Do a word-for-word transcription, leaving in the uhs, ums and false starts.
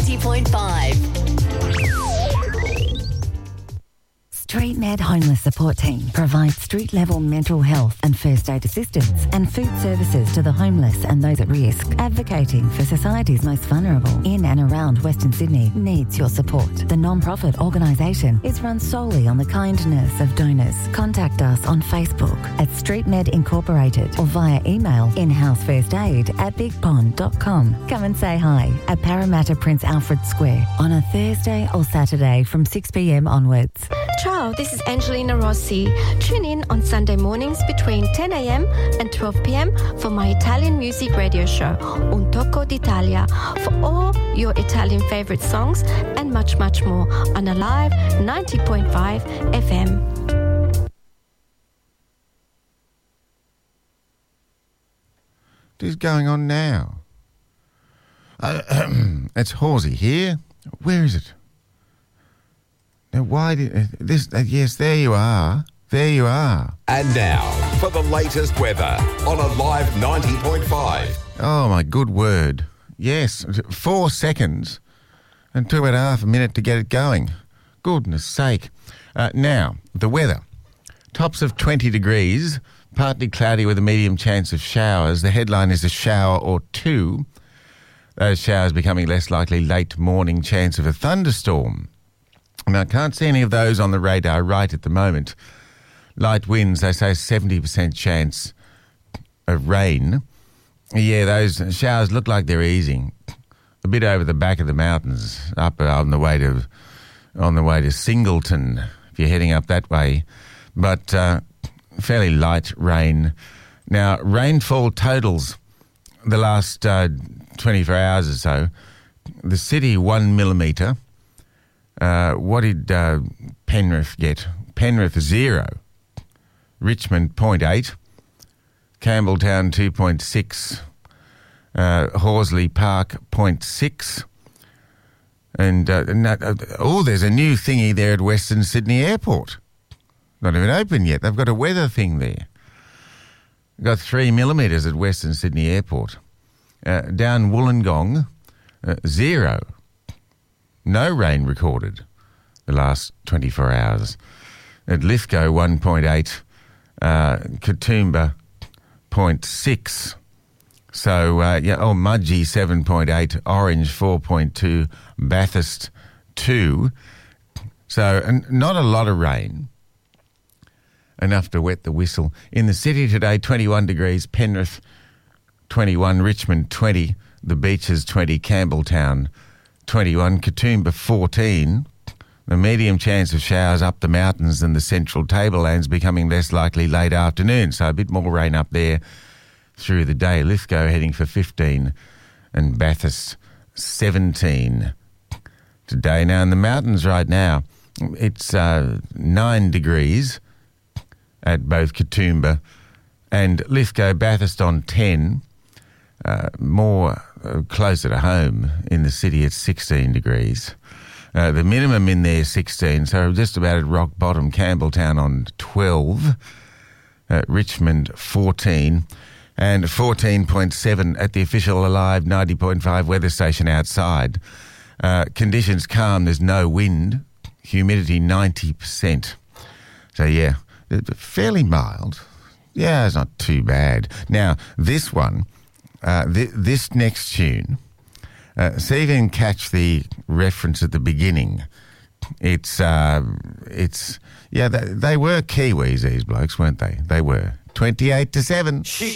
ninety point five. StreetMed Homeless Support Team provides street-level mental health and first aid assistance and food services to the homeless and those at risk. Advocating for society's most vulnerable in and around Western Sydney needs your support. The non-profit organisation is run solely on the kindness of donors. Contact us on Facebook at StreetMed Incorporated or via email inhousefirstaid at bigpond dot com. Come and say hi at Parramatta Prince Alfred Square on a Thursday or Saturday from six p.m. onwards. Ciao, this is Angelina Rossi. Tune in on Sunday mornings between ten a.m. and twelve p.m. for my Italian music radio show, Un Tocco d'Italia, for all your Italian favourite songs and much, much more on Alive ninety point five F M. What is going on now? Uh, it's Horsey here. Where is it? Now, why did uh, this? Uh, yes, there you are. There you are. And now for the latest weather on Alive ninety point five. Oh my good word! Yes, four seconds, and took about half a minute to get it going. Goodness sake! Uh, now the weather: tops of twenty degrees, partly cloudy with a medium chance of showers. The headline is a shower or two. Those showers becoming less likely. Late morning chance of a thunderstorm. Now, I can't see any of those on the radar right at the moment. Light winds, they say seventy percent chance of rain. Yeah, those showers look like they're easing. A bit over the back of the mountains, up on the way to on the way to Singleton, if you're heading up that way. But uh, fairly light rain. Now, rainfall totals the last uh, twenty-four hours or so. The city, one millimetre. Uh, what did uh, Penrith get? Penrith, zero. Richmond, zero point eight. Campbelltown, two point six. Uh, Horsley Park, zero point six. And, uh, and uh, oh, there's a new thingy there at Western Sydney Airport. Not even open yet. They've got a weather thing there. Got three millimetres at Western Sydney Airport. Uh, down Wollongong, uh, zero. No rain recorded the last twenty-four hours. At Lithgow, one point eight. Uh, Katoomba, zero point six. So, uh, yeah, oh, Mudgee, seven point eight. Orange, four point two. Bathurst, two. So, and not a lot of rain. Enough to wet the whistle. In the city today, twenty-one degrees. Penrith, twenty-one. Richmond, twenty. The Beaches, twenty. Campbelltown, twenty-one. Katoomba, fourteen. The medium chance of showers up the mountains and the central tablelands becoming less likely late afternoon. So a bit more rain up there through the day. Lithgow heading for fifteen and Bathurst, seventeen today. Now in the mountains right now, it's uh, nine degrees at both Katoomba and Lithgow. Bathurst on ten. Uh, more uh, closer to home in the city, it's sixteen degrees. Uh, the minimum in there is sixteen, so just about at rock bottom. Campbelltown on twelve. Uh, Richmond, fourteen. And fourteen point seven at the official Alive ninety point five weather station outside. Uh, conditions calm, there's no wind. Humidity, ninety percent. So, yeah, fairly mild. Yeah, it's not too bad. Now, this one... Uh, th- this next tune, uh, see if you can catch the reference at the beginning. It's, uh, it's, yeah, they, they were Kiwis, these blokes, weren't they? They were. twenty-eight to seven. She